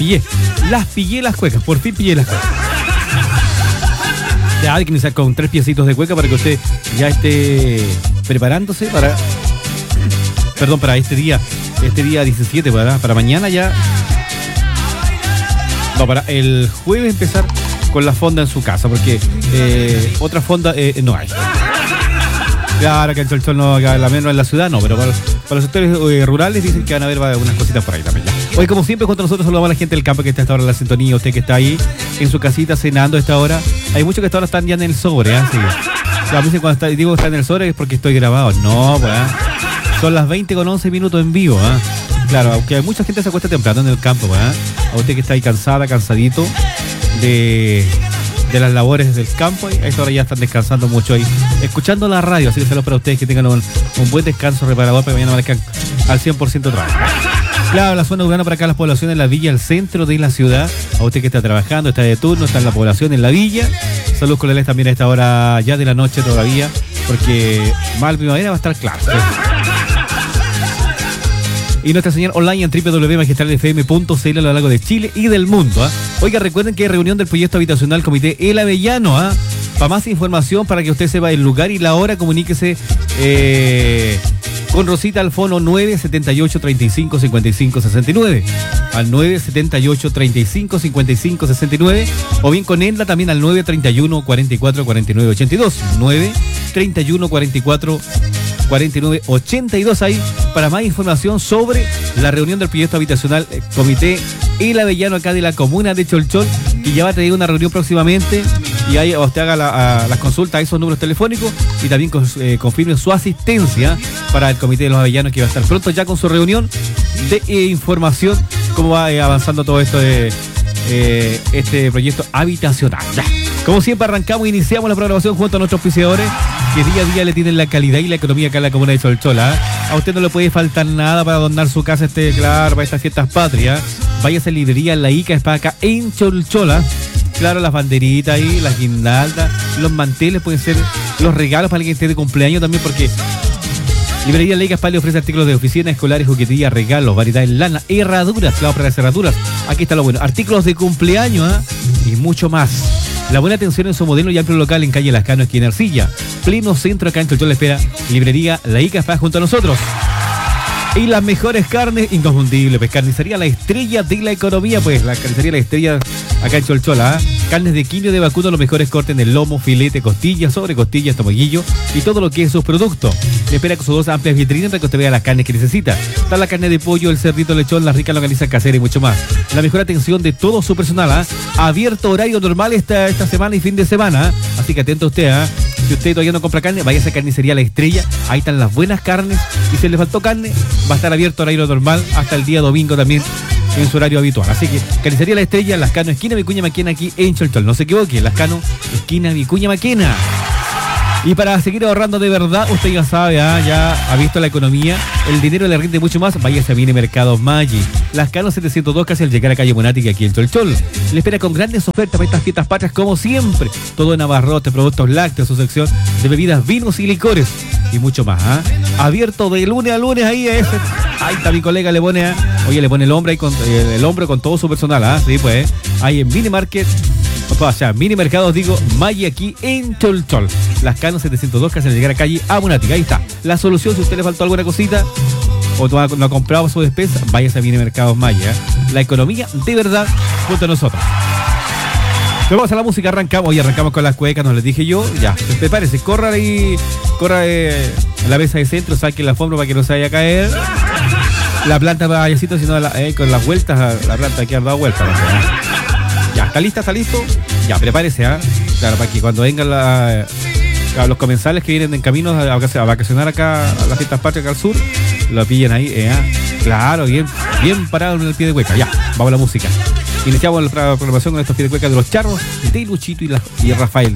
pillé las cuecas, por fin pillé las cuecas. Ya hay que iniciar con 3 piecitos de cueca para que usted ya esté preparándose para este día 17, para mañana ya. No, para el jueves empezar con la fonda en su casa, porque otra fonda no hay. Claro que el Cholchol no, la menos en la ciudad, no, pero para los sectores rurales dicen que van a haber unas cositas por ahí también. Ya. Hoy, como siempre, junto a nosotros saludamos a la gente del campo que está a esta hora en la sintonía, usted que está ahí en su casita cenando a esta hora. Hay muchos que a esta hora están ya en el sobre, ¿eh? Sí. A veces cuando digo que está en el sobre es porque estoy grabado. No, pues, son las 20:11 en vivo, ¿eh? Claro, aunque hay mucha gente se acuesta temprano en el campo, ¿eh? A usted que está ahí cansadito de las labores del campo, y a esta hora ya están descansando mucho ahí, escuchando la radio, así que saludos para ustedes que tengan un buen descanso reparador para que mañana marquen al 100% otra vez. Claro, la zona urbana para acá, las poblaciones en la villa, el centro de la ciudad, a usted que está trabajando, está de turno, está en la población, en la villa, saludos cordiales también a esta hora ya de la noche todavía, porque mal primavera va a estar claro. Y nuestra señal online en www.magistralfm.cl a lo largo de Chile y del mundo. Oiga, recuerden que hay reunión del proyecto habitacional Comité El Avellano. Para más información, para que usted sepa el lugar y la hora, comuníquese con Rosita al fono 978-35-55-69. Al 978-35-55-69. O bien con Enla también al 931-44-49-82. 931-44-49-82 ahí para más información sobre la reunión del proyecto habitacional Comité El Avellano acá de la comuna de Cholchol, que ya va a tener una reunión próximamente y ahí usted haga las consultas a esos números telefónicos y también confirme su asistencia para el Comité de los Avellanos, que va a estar pronto ya con su reunión de información cómo va avanzando todo esto de este proyecto habitacional. Ya. Como siempre arrancamos e iniciamos la programación junto a nuestros auspiciadores que día a día le tienen la calidad y la economía acá en la comuna de Cholchola. A usted no le puede faltar nada para adornar su casa claro, para estas fiestas patrias. Váyase a librería La Ica Espada acá en Cholchola. Claro, las banderitas ahí, las guirnaldas, los manteles pueden ser los regalos para alguien que esté de cumpleaños también, porque Librería La Ica Espada le ofrece artículos de oficina, escolares, juguetería, regalos, variedad en lana, herraduras, claro, para las herraduras. Aquí está lo bueno, artículos de cumpleaños y mucho más. La buena atención en su moderno y amplio local en calle Lascano, esquina Ercilla. Pleno centro acá en Cholchol le espera Librería La Ica Espada junto a nosotros. Y las mejores carnes, inconfundible, pues carnicería La Estrella de la economía, pues la carnicería La Estrella acá en Cholchola, carnes de quimio de vacuno, los mejores cortes en el lomo, filete, costillas, sobrecostillas, tomoguillo y todo lo que es sus productos. Le espera con sus 2 amplias vitrinas para que usted vea las carnes que necesita. Está la carne de pollo, el cerdito, el lechón, la rica longaniza casera y mucho más. La mejor atención de todo su personal, abierto horario normal esta semana y fin de semana, así que atento a usted, Si usted todavía no compra carne, vaya a esa carnicería La Estrella, ahí están las buenas carnes, y si le faltó carne, va a estar abierto horario normal hasta el día domingo también en su horario habitual. Así que carnicería La Estrella, Lascano, esquina Vicuña Maquena, aquí en Cholchol. No se equivoque, Lascano, esquina Vicuña Maquena. Y para seguir ahorrando de verdad, usted ya sabe, ya ha visto la economía, el dinero le rinde mucho más, váyase a Mini Mercados Maggi. Lascano 702, casi al llegar a calle Monática aquí en Cholchol. Le espera con grandes ofertas para estas fiestas patrias como siempre. Todo en abarrotes, productos lácteos, su sección de bebidas, vinos y licores. Y mucho más, abierto de lunes a lunes ahí a ese. Ahí está mi colega, le pone, oye, le pone el hombro ahí con el hombro con todo su personal, sí, pues, ahí en Mini Market. O sea, Mini Mercados, Maggi aquí en Cholchol. Lascano 702, casi al llegar a calle Monática. Ahí está. La solución, si a usted le faltó alguna cosita o no ha comprado su despensa, váyase a Mini Mercados Maggi. La economía de verdad junto a nosotros. Luego vamos a la música, arrancamos con las cuecas, nos les dije yo. Ya, prepárese, corra la mesa de centro, saque la alfombra para que no se vaya a caer. La planta vayacito, sino con las vueltas, la planta aquí ha dado vueltas. Ya, ¿está listo? Ya, prepárese, Claro, para que cuando vengan los comensales que vienen en camino a vacacionar acá a las fiestas patrias acá al sur, lo pillen ahí, Claro, bien parado en el pie de cueca. Ya, vamos a la música. Iniciamos la programación con estos pies de cueca de los charros de Luchito y Rafael.